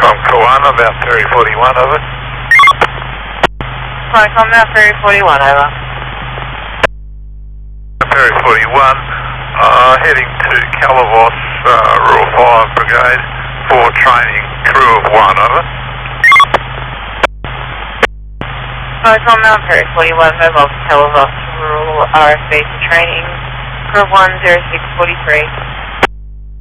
From Kiwana, Mount Perry 41, over. From Mount Perry 41, over. Mount Perry 41, heading to Calavos, Rural Fire Brigade for training, crew of 1, over. From Mount Perry 41, mobile to Calavos, Rural RFB training, crew of 1, 0643.